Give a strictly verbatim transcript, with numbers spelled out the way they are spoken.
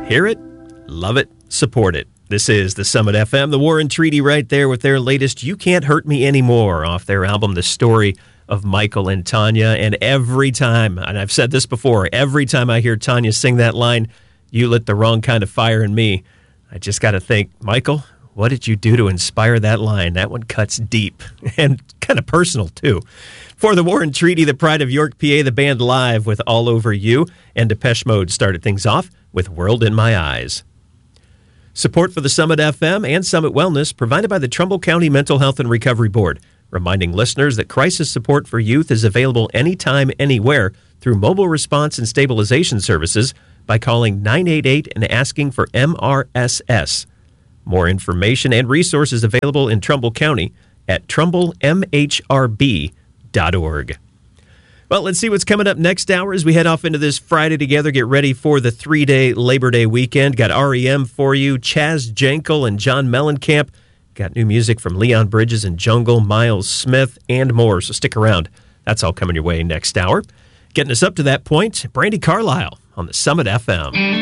Hear it, love it, support it. This is the Summit F M, the War and Treaty right there with their latest You Can't Hurt Me Anymore off their album, The Story of Michael and Tanya. And every time, and I've said this before, every time I hear Tanya sing that line, "You lit the wrong kind of fire in me," I just got to think, Michael, what did you do to inspire that line? That one cuts deep and kind of personal, too. For the War and Treaty, the Pride of York, P A, the band live with All Over You, and Depeche Mode started things off with World in My Eyes. Support for the Summit F M and Summit Wellness provided by the Trumbull County Mental Health and Recovery Board, reminding listeners that crisis support for youth is available anytime, anywhere through mobile response and stabilization services by calling nine eight eight and asking for M R S S. More information and resources available in Trumbull County at trumbull m h r b dot org. Well, let's see what's coming up next hour as we head off into this Friday together. Get ready for the three-day Labor Day weekend. Got R E M for you, Chaz Jankel and John Mellencamp. Got new music from Leon Bridges and Jungle, Miles Smith, and more. So stick around. That's all coming your way next hour. Getting us up to that point, Brandi Carlile on the Summit F M.